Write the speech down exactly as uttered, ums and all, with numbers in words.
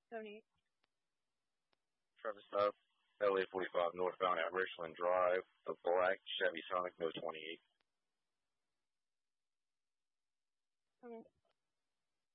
seventy-eight. Travis Huff, L A forty-five northbound at Richland Drive, the black Chevy Sonic, no twenty-eight. Okay.